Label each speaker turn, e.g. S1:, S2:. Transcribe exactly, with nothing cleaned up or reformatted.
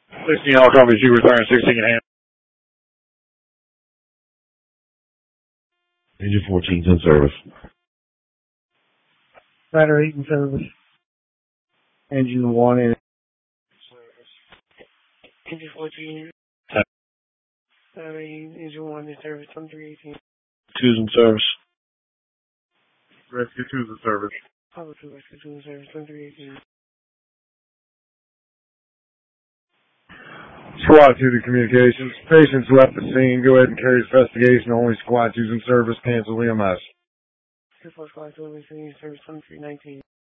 S1: sixteen helicopter, you retiring sixteen hand.
S2: Engine fourteen's in service.
S3: Battery eight in service. Engine one in service. Engine fourteen.
S1: Ten.
S3: Battery, engine one in service on three eighteen.
S1: Two's in service. Rescue two's in service.
S3: Papa two, Rescue two in service on three eighteen.
S1: Squad two to communications. Patients left the scene. Go ahead and carry investigation. Only squad two's in service. Cancel E M S.
S3: Two four squad two in service on three nineteen.